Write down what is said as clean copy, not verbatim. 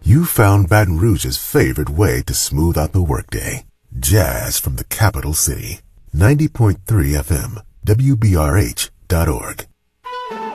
You found Baton Rouge's favorite way to smooth out the workday. Jazz from the capital city. 90.3 FM, WBRH.org.